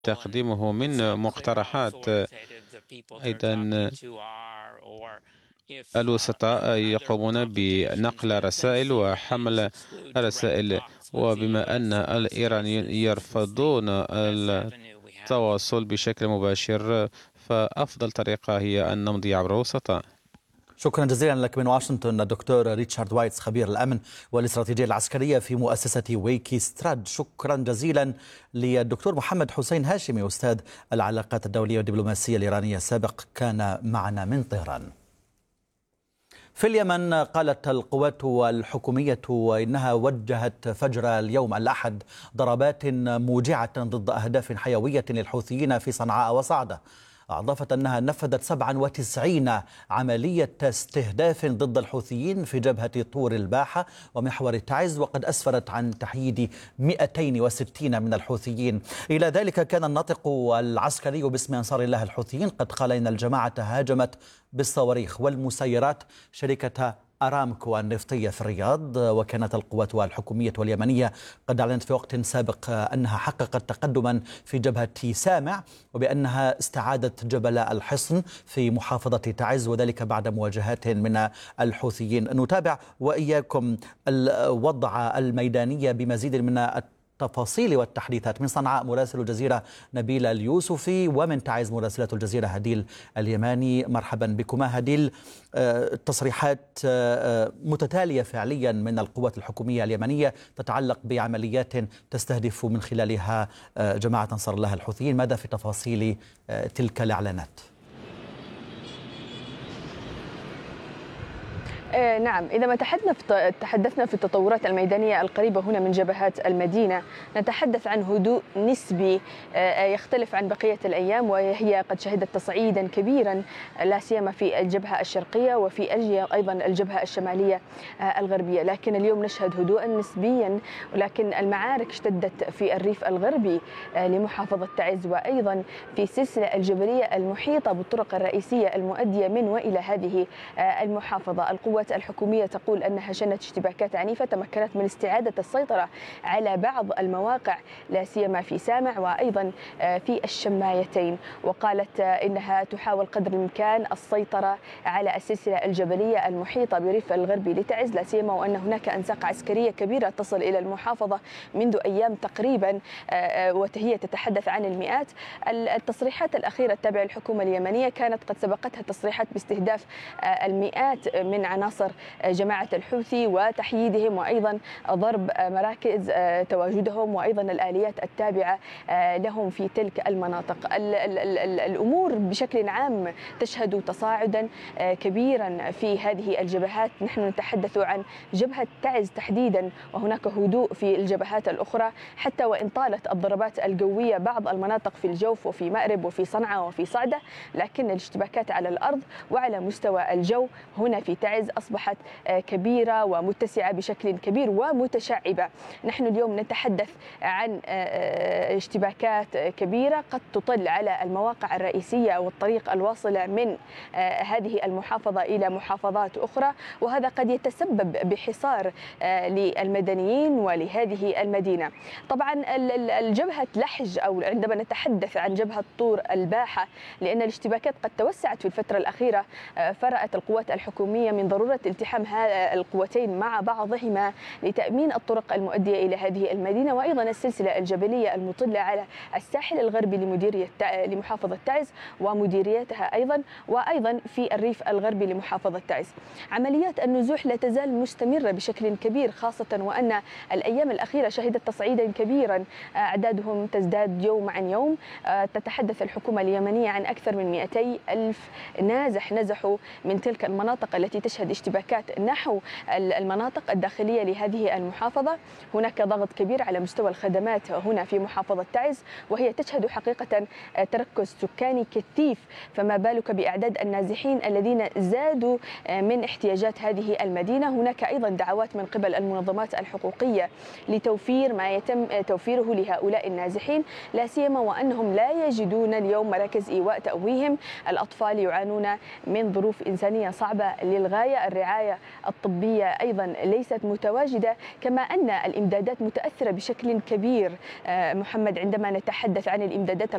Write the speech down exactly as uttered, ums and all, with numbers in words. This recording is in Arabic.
تقديمه من مقترحات. أيضا الوسطاء يقومون بنقل رسائل وحمل رسائل، وبما أن الإيرانيين يرفضون التواصل بشكل مباشر فأفضل طريقة هي أن نمضي عبر الوسطاء. شكرا جزيلا لك من واشنطن الدكتور ريتشارد وايتس خبير الأمن والاستراتيجية العسكرية في مؤسسة ويكي ستراد. شكرا جزيلا للدكتور محمد حسين هاشمي أستاذ العلاقات الدولية والدبلوماسية الإيرانية السابق، كان معنا من طهران. في اليمن قالت القوات الحكومية إنها وجهت فجر اليوم الأحد ضربات موجعة ضد أهداف حيوية للحوثيين في صنعاء وصعدة. أضافت أنها نفذت سبعة وتسعين عملية استهداف ضد الحوثيين في جبهة طور الباحة ومحور تعز، وقد أسفرت عن تحييد مئتين وستين من الحوثيين. إلى ذلك كان الناطق العسكري باسم أنصار الله الحوثيين قد قال إن الجماعة هاجمت بالصواريخ والمسيرات شركة أرامكو النفطية في الرياض. وكانت القوات الحكومية واليمنية قد أعلنت في وقت سابق أنها حققت تقدما في جبهة سامع، وبأنها استعادت جبل الحصن في محافظة تعز، وذلك بعد مواجهات من الحوثيين. نتابع وإياكم الوضع الميداني بمزيد من التفاصيل والتحديثات من صنعاء مراسل الجزيرة نبيل اليوسفي، ومن تعز مراسلة الجزيرة هديل اليماني. مرحبا بكما. هديل، تصريحات متتالية فعليا من القوات الحكومية اليمنية تتعلق بعمليات تستهدف من خلالها جماعة أنصار الله الحوثيين، ماذا في تفاصيل تلك الإعلانات؟ نعم، إذا ما تحدثنا في التطورات الميدانية القريبة هنا من جبهات المدينة، نتحدث عن هدوء نسبي يختلف عن بقية الأيام، وهي قد شهدت تصعيدا كبيرا لا سيما في الجبهة الشرقية وفي أيضا الجبهة الشمالية الغربية. لكن اليوم نشهد هدوءا نسبيا، ولكن المعارك اشتدت في الريف الغربي لمحافظة تعز، وأيضا في السلسلة الجبلية المحيطة بالطرق الرئيسية المؤدية من وإلى هذه المحافظة. القوة الحكومية تقول أنها شنت اشتباكات عنيفة تمكنت من استعادة السيطرة على بعض المواقع لا سيما في سامع وأيضا في الشمايتين، وقالت إنها تحاول قدر الإمكان السيطرة على السلسلة الجبلية المحيطة بريف الغربي لتعز، لا سيما وأن هناك أنساق عسكرية كبيرة تصل إلى المحافظة منذ أيام تقريبا، وهي تتحدث عن المئات. التصريحات الأخيرة التابعة للحكومة اليمنية كانت قد سبقتها تصريحات باستهداف المئات من عناصر جماعة الحوثي وتحييدهم، وأيضا ضرب مراكز تواجدهم وأيضا الآليات التابعة لهم في تلك المناطق. الأمور بشكل عام تشهد تصاعدا كبيرا في هذه الجبهات. نحن نتحدث عن جبهة تعز تحديدا، وهناك هدوء في الجبهات الأخرى، حتى وإن طالت الضربات الجوية بعض المناطق في الجوف وفي مأرب وفي صنعاء وفي صعدة، لكن الاشتباكات على الأرض وعلى مستوى الجو هنا في تعز أصبحت كبيرة ومتسعة بشكل كبير ومتشعبة. نحن اليوم نتحدث عن اشتباكات كبيرة قد تطل على المواقع الرئيسية والطريق الواصلة من هذه المحافظة إلى محافظات أخرى، وهذا قد يتسبب بحصار للمدنيين ولهذه المدينة. طبعا الجبهة لحج، أو عندما نتحدث عن جبهة طور الباحة، لأن الاشتباكات قد توسعت في الفترة الأخيرة، فرأت القوات الحكومية من ضرورة التحام القوتين مع بعضهما لتأمين الطرق المؤدية إلى هذه المدينة، وأيضا السلسلة الجبلية المطلة على الساحل الغربي لمديرية لمحافظة تعز ومديريتها أيضا، وأيضا في الريف الغربي لمحافظة تعز. عمليات النزوح لا تزال مستمرة بشكل كبير، خاصة وأن الأيام الأخيرة شهدت تصعيدا كبيرا، أعدادهم تزداد يوم عن يوم. تتحدث الحكومة اليمنية عن أكثر من مئتي ألف نازح نزحوا من تلك المناطق التي تشهد اشتباكات نحو المناطق الداخلية لهذه المحافظة. هناك ضغط كبير على مستوى الخدمات هنا في محافظة تعز، وهي تشهد حقيقة تركز سكاني كثيف، فما بالك بأعداد النازحين الذين زادوا من احتياجات هذه المدينة. هناك أيضا دعوات من قبل المنظمات الحقوقية لتوفير ما يتم توفيره لهؤلاء النازحين، لا سيما وأنهم لا يجدون اليوم مراكز إيواء تأويهم. الأطفال يعانون من ظروف إنسانية صعبة للغاية، الرعاية الطبية أيضا ليست متواجدة، كما أن الإمدادات متأثرة بشكل كبير. محمد، عندما نتحدث عن الإمدادات